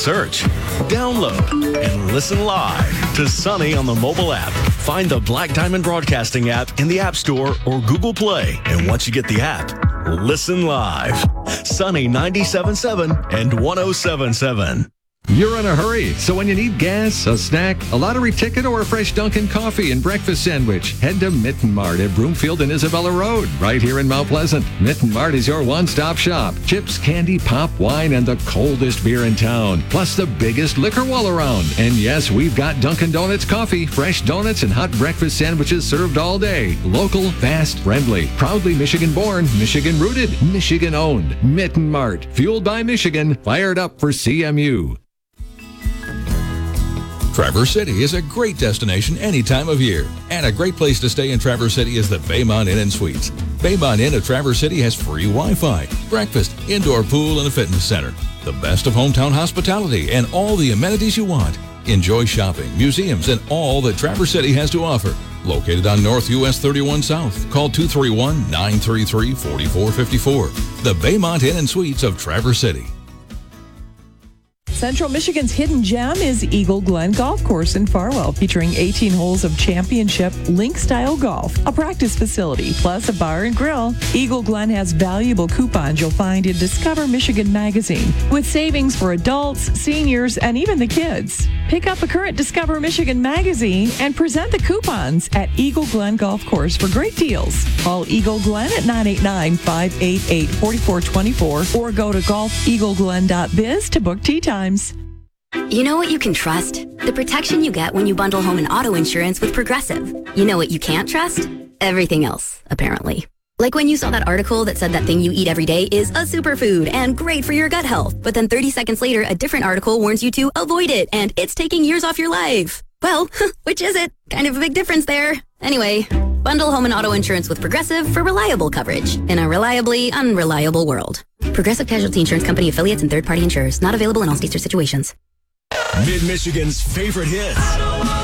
search, download, and listen live to Sunny on the mobile app. Find the Black Diamond Broadcasting app in the App Store or Google Play. And once you get the app, listen live. Sunny 97.7 and 107.7. You're in a hurry, so when you need gas, a snack, a lottery ticket, or a fresh Dunkin' coffee and breakfast sandwich, head to Mitten Mart at Broomfield and Isabella Road, right here in Mount Pleasant. Mitten Mart is your one-stop shop. Chips, candy, pop, wine, and the coldest beer in town, plus the biggest liquor wall around. And yes, we've got Dunkin' Donuts coffee, fresh donuts, and hot breakfast sandwiches served all day. Local, fast, friendly. Proudly Michigan-born, Michigan-rooted, Michigan-owned. Mitten Mart, fueled by Michigan, fired up for CMU. Traverse City is a great destination any time of year. And a great place to stay in Traverse City is the Baymont Inn & Suites. Baymont Inn of Traverse City has free Wi-Fi, breakfast, indoor pool, and a fitness center. The best of hometown hospitality and all the amenities you want. Enjoy shopping, museums, and all that Traverse City has to offer. Located on North US 31 South. Call 231-933-4454. The Baymont Inn & Suites of Traverse City. Central Michigan's hidden gem is Eagle Glen Golf Course in Farwell, featuring 18 holes of championship link-style golf, a practice facility, plus a bar and grill. Eagle Glen has valuable coupons you'll find in Discover Michigan magazine, with savings for adults, seniors, and even the kids. Pick up a current Discover Michigan magazine and present the coupons at Eagle Glen Golf Course for great deals. Call Eagle Glen at 989-588-4424 or go to golfeagleglen.biz to book tee time. You know what you can trust? The protection you get when you bundle home and auto insurance with Progressive. You know what you can't trust? Everything else, apparently. Like when you saw that article that said that thing you eat every day is a superfood and great for your gut health. But then 30 seconds later, a different article warns you to avoid it and it's taking years off your life. Well, which is it? Kind of a big difference there. Anyway, bundle home and auto insurance with Progressive for reliable coverage in a reliably unreliable world. Progressive Casualty Insurance Company affiliates and third-party insurers. Not available in all states or situations. Mid-Michigan's favorite hits.